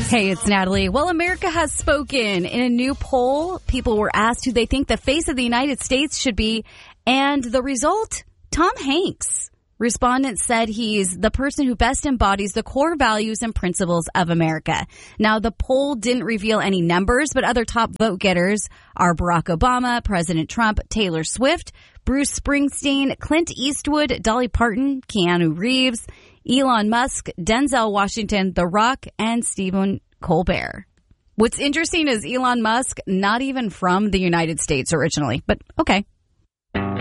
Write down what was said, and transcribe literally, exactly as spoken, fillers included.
Hey, it's Natalie. Well, America has spoken. In a new poll, people were asked who they think the face of the United States should be, and the result? Tom Hanks. Respondents said he's the person who best embodies the core values and principles of America. Now, the poll didn't reveal any numbers, but other top vote getters are Barack Obama, President Trump, Taylor Swift, Bruce Springsteen, Clint Eastwood, Dolly Parton, Keanu Reeves, Elon Musk, Denzel Washington, The Rock, and Stephen Colbert. What's interesting is Elon Musk, not even from the United States originally, but okay.